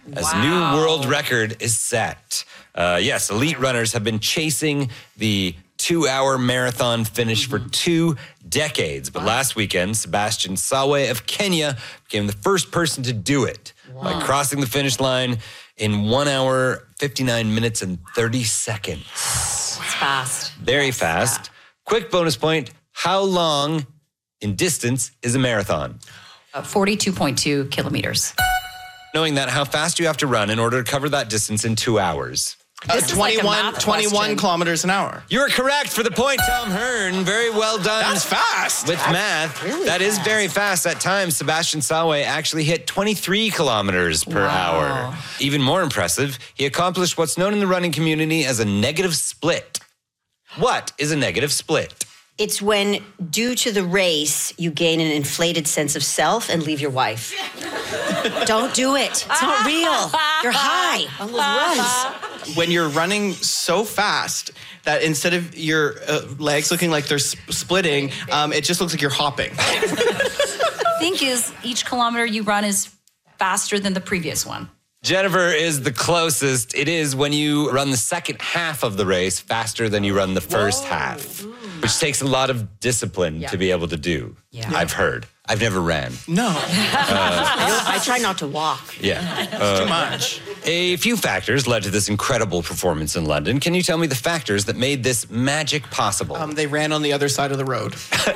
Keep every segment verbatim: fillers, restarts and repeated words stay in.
as wow. a new world record is set. Uh, yes, elite runners have been chasing the two-hour marathon finish mm-hmm. for two decades. But wow. last weekend, Sebastian Sawe of Kenya became the first person to do it wow. by crossing the finish line in one hour, fifty-nine minutes, and thirty seconds. It's fast. Very yes, fast. Yeah. Quick bonus point. How long in distance is a marathon? Uh, forty-two point two kilometers. Knowing that, how fast do you have to run in order to cover that distance in two hours? Uh, twenty-one, like twenty-one kilometers an hour. You're correct for the point, Tom Hearn. Very well done. That's fast. With That's math. Really that fast. is very fast. At times, Sebastian Sawe actually hit twenty-three kilometers per wow. hour. Even more impressive, he accomplished what's known in the running community as a negative split. What is a negative split? It's when, due to the race, you gain an inflated sense of self and leave your wife. Don't do it. It's not real. You're high on those runs. When you're running so fast that instead of your uh, legs looking like they're sp- splitting, um, it just looks like you're hopping. The thing is, each kilometer you run is faster than the previous one. Jennifer is the closest. It is when you run the second half of the race faster than you run the first Whoa. half, which takes a lot of discipline yeah. to be able to do. Yeah. I've heard. I've never ran. No. Uh, I, I try not to walk. Yeah. Uh, Too much. A few factors led to this incredible performance in London. Can you tell me the factors that made this magic possible? Um, they ran on the other side of the road.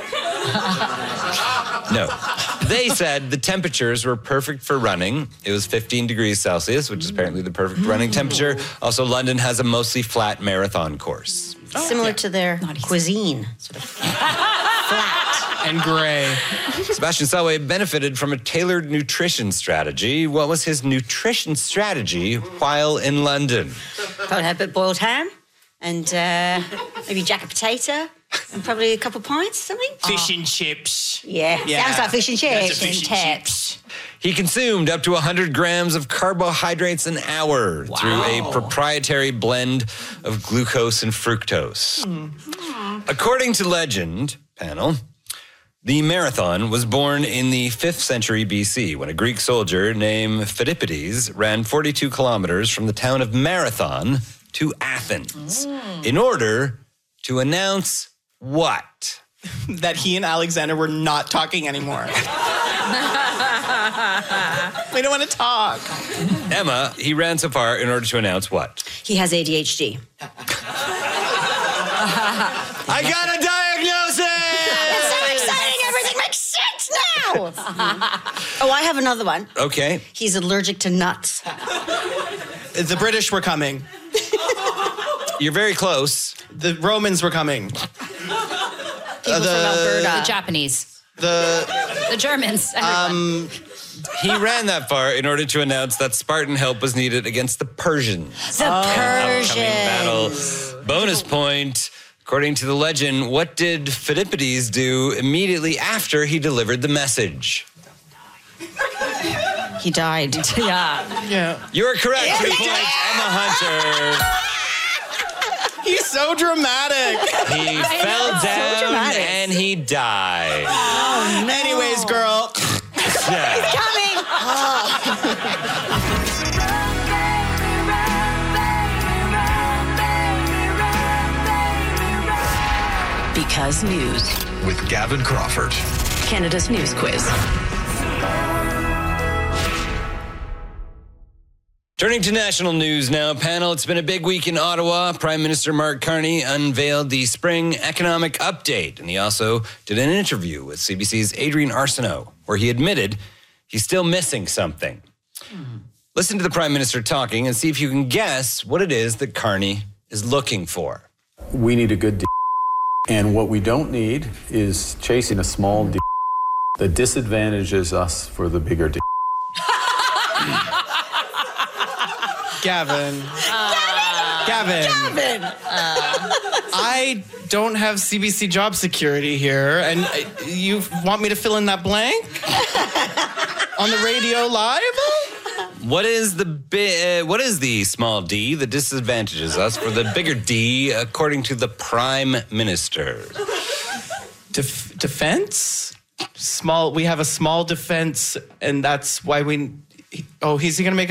No. They said the temperatures were perfect for running. It was fifteen degrees Celsius, which is apparently the perfect running temperature. Also, London has a mostly flat marathon course. Oh, Similar yeah. to their cuisine. Sort of flat. And gray. Sebastian Sawe benefited from a tailored nutrition strategy. What was his nutrition strategy while in London? Probably had a bit of boiled ham and uh, maybe a jacket potato. And probably a couple of pints, something? Fish and chips. Yeah, Yeah. sounds like fish and chips. That's a fish and chips. He consumed up to one hundred grams of carbohydrates an hour Wow. through a proprietary blend of glucose and fructose. Mm. According to legend, panel, the marathon was born in the fifth century B C when a Greek soldier named Phidippides ran forty-two kilometers from the town of Marathon to Athens mm. in order to announce what? That he and Alexander were not talking anymore. We don't want to talk. Emma, he ran so far in order to announce what? He has A D H D. I got a diagnosis! It's so exciting. Everything makes sense now. Oh, I have another one. Okay. He's allergic to nuts. The British were coming. You're very close. The Romans were coming. People the- from Alberta. The Japanese. The The Germans. Everyone. um, He ran that far in order to announce that Spartan help was needed against the Persians. The Persians. Upcoming battle. Bonus point. According to the legend, what did Phidippides do immediately after he delivered the message? He died. yeah. yeah. You're correct. Two points, Emma Hunter. He's so dramatic. He fell know. So down dramatic. and he died. Oh, no. Anyways, girl. Yeah. Coming. Because News. With Gavin Crawford. Canada's News Quiz. Turning to national news now, panel. It's been a big week in Ottawa. Prime Minister Mark Carney unveiled the spring economic update, and he also did an interview with C B C's Adrian Arsenault, where he admitted he's still missing something. Mm. Listen to the Prime Minister talking and see if you can guess what it is that Carney is looking for. We need a good deal, and what we don't need is chasing a small deal that disadvantages us for the bigger deal. Gavin. Uh, Gavin. Gavin. uh, I don't have C B C job security here, and you want me to fill in that blank? On the radio live? What is the bi- uh, what is the small d that disadvantages us for the bigger D, according to the Prime Minister? Def- defense? Small. We have a small defense, and that's why we. Oh, he's he gonna make a